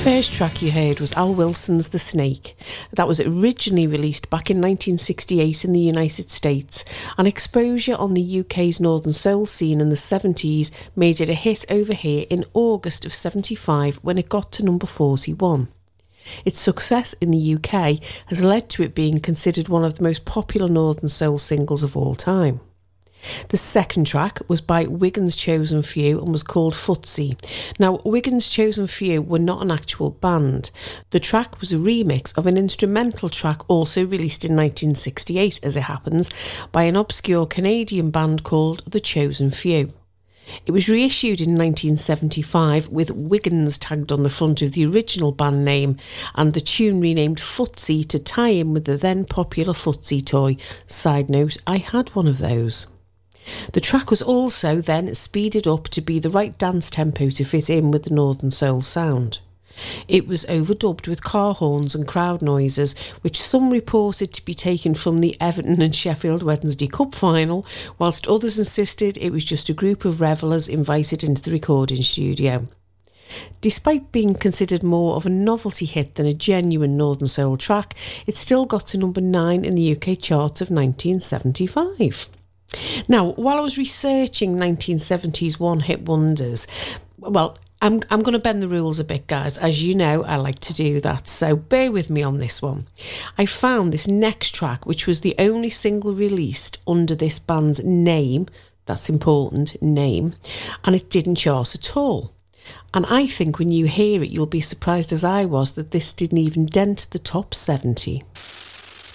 First track you heard was Al Wilson's The Snake. That was originally released back in 1968 in the United States, and exposure on the UK's Northern Soul scene in the 70s made it a hit over here in August of 75 when it got to number 41. Its success in the UK has led to it being considered one of the most popular Northern Soul singles of all time. The second track was by Wigan's Chosen Few and was called Footsie. Now, Wigan's Chosen Few were not an actual band. The track was a remix of an instrumental track also released in 1968, as it happens, by an obscure Canadian band called The Chosen Few. It was reissued in 1975 with Wigan's tagged on the front of the original band name and the tune renamed Footsie to tie in with the then popular Footsie toy. Side note, I had one of those. The track was also then speeded up to be the right dance tempo to fit in with the Northern Soul sound. It was overdubbed with car horns and crowd noises, which some reported to be taken from the Everton and Sheffield Wednesday Cup final, whilst others insisted it was just a group of revellers invited into the recording studio. Despite being considered more of a novelty hit than a genuine Northern Soul track, it still got to number 9 in the UK charts of 1975. Now, while I was researching 1970s one-hit wonders, well, I'm going to bend the rules a bit, guys. As you know, I like to do that, so bear with me on this one. I found this next track, which was the only single released under this band's name, that's important, name, and it didn't chart at all. And I think when you hear it, you'll be surprised as I was that this didn't even dent the top 70.